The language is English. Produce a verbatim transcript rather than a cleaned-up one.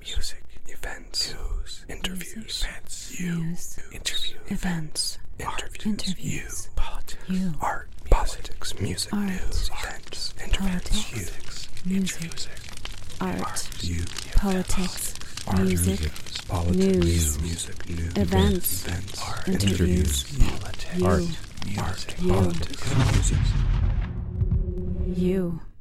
music, events, news, interviews, events, you, news, interview, events, interviews, interviews, you, politics, you, art, politics, music, art, news, events, interviews, politics, you, music, music, art, you, politics, art, music, politics, news, music, news, events, events, art, interviews, politics, you, art, music, you, politics, music. you.